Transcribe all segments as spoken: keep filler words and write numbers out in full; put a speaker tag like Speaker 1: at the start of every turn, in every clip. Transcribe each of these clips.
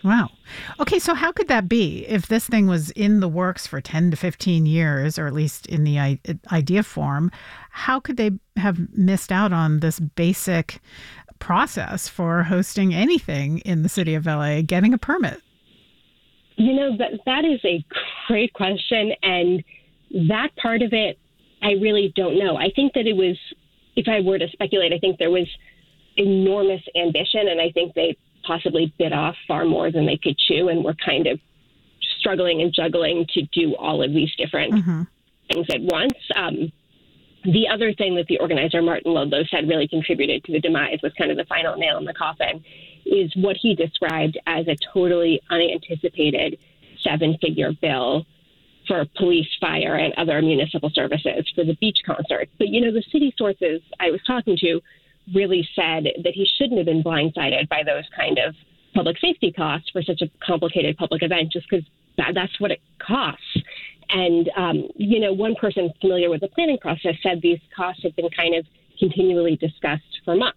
Speaker 1: Wow. Okay, so how could that be? If this thing was in the works for ten to fifteen years, or at least in the i- idea form, how could they have missed out on this basic process for hosting anything in the city of L A, getting a permit?
Speaker 2: You know, that that is a great question. And that part of it, I really don't know. I think that it was, if I were to speculate, I think there was enormous ambition, and I think they possibly bit off far more than they could chew, and were kind of struggling and juggling to do all of these different mm-hmm. things at once. Um, the other thing that the organizer, Martin Ludlow, said really contributed to the demise, was kind of the final nail in the coffin, is what he described as a totally unanticipated seven-figure bill for police, fire, and other municipal services for the beach concert. But, you know, the city sources I was talking to really said that he shouldn't have been blindsided by those kind of public safety costs for such a complicated public event, just because that, that's what it costs. And, um, you know, one person familiar with the planning process said these costs have been kind of continually discussed for months.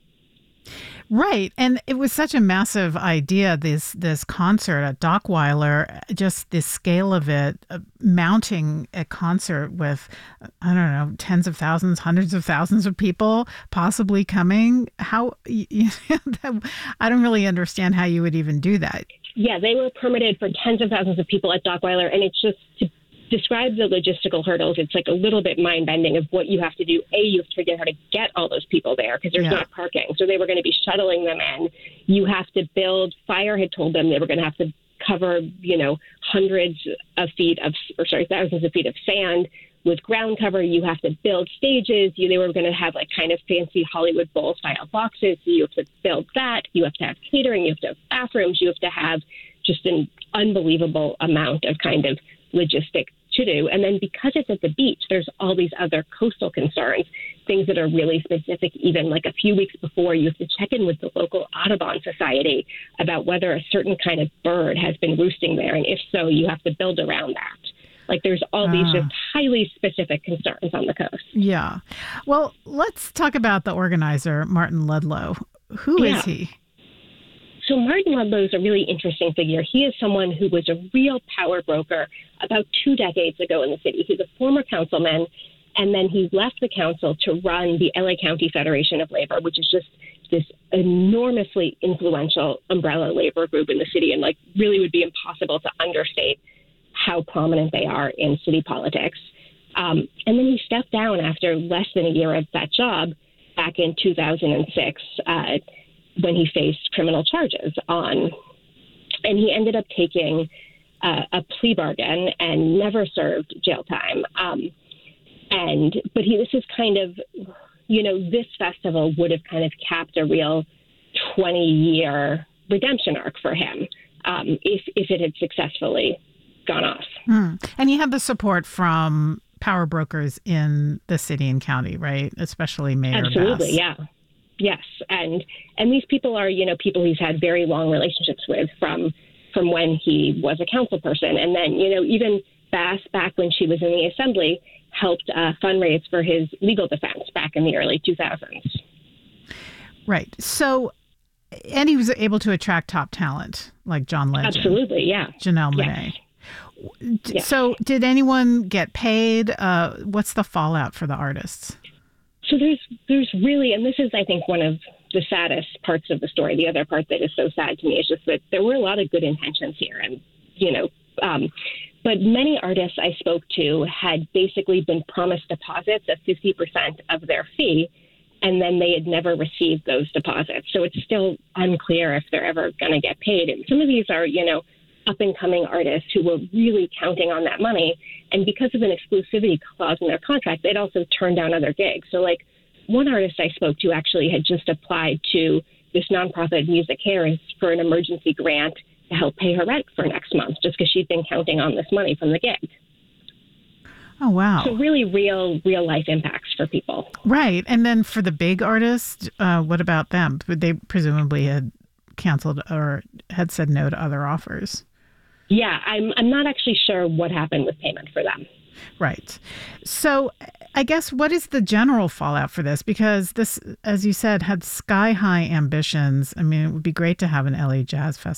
Speaker 1: Right. And it was such a massive idea, this this concert at Dockweiler, just the scale of it, uh, mounting a concert with, I don't know, tens of thousands, hundreds of thousands of people possibly coming. How, you know, I don't really understand how you would even do that.
Speaker 2: Yeah, they were permitted for tens of thousands of people at Dockweiler, and it's just to describe the logistical hurdles. It's like a little bit mind-bending of what you have to do. A, you have to figure out how to get all those people there because there's yeah. not parking. So they were going to be shuttling them in. You have to build, fire had told them they were going to have to cover, you know, hundreds of feet of, or sorry, thousands of feet of sand with ground cover. You have to build stages. You, they were going to have like kind of fancy Hollywood Bowl style boxes. So you have to build that. You have to have catering. You have to have bathrooms. You have to have just an unbelievable amount of kind of logistic to do. And then because it's at the beach, there's all these other coastal concerns, things that are really specific. Even like a few weeks before, you have to check in with the local Audubon Society about whether a certain kind of bird has been roosting there. And if so, you have to build around that. Like there's all these uh, just highly specific concerns on the coast.
Speaker 1: Yeah. Well, let's talk about the organizer, Martin Ludlow. Who
Speaker 2: yeah.
Speaker 1: is he?
Speaker 2: So Martin Ludlow is a really interesting figure. He is someone who was a real power broker about two decades ago in the city. He's a former councilman, and then he left the council to run the L A County Federation of Labor, which is just this enormously influential umbrella labor group in the city, and like really would be impossible to understate how prominent they are in city politics. Um, and then he stepped down after less than a year of that job back in two thousand six, uh, when he faced criminal charges on, and he ended up taking uh, a plea bargain and never served jail time. Um, and, but he, this is kind of, you know, this festival would have kind of capped a real twenty year redemption arc for him um, if, if it had successfully gone off.
Speaker 1: Mm. And he had the support from power brokers in the city and county, right? Especially Mayor
Speaker 2: Absolutely,
Speaker 1: Bass.
Speaker 2: yeah. Yes, and and these people are, you know, people he's had very long relationships with from from when he was a council person. And then, you know, even Bass, back when she was in the assembly, helped uh, fundraise for his legal defense back in the early two thousands.
Speaker 1: Right. So, and he was able to attract top talent like John Legend.
Speaker 2: Absolutely, yeah.
Speaker 1: Janelle
Speaker 2: yes.
Speaker 1: Monáe.
Speaker 2: Yes.
Speaker 1: So did anyone get paid? Uh, what's the fallout for the artists?
Speaker 2: So there's there's really, and this is, I think, one of the saddest parts of the story. The other part that is so sad to me is just that there were a lot of good intentions here. And, you know, um, but many artists I spoke to had basically been promised deposits of fifty percent of their fee, and then they had never received those deposits. So it's still unclear if they're ever going to get paid. And some of these are, you know, up-and-coming artists who were really counting on that money. And because of an exclusivity clause in their contract, they'd also turn down other gigs. So, like, one artist I spoke to actually had just applied to this nonprofit Music Cares for an emergency grant to help pay her rent for next month, just because she'd been counting on this money from the gig.
Speaker 1: Oh, wow.
Speaker 2: So really real, real-life impacts for people.
Speaker 1: Right. And then for the big artists, uh, what about them? They presumably had canceled or had said no to other offers.
Speaker 2: Yeah, I'm I'm not actually sure what happened with payment for them.
Speaker 1: Right. So I guess what is the general fallout for this? Because this, as you said, had sky-high ambitions. I mean, it would be great to have an L A Jazz Festival.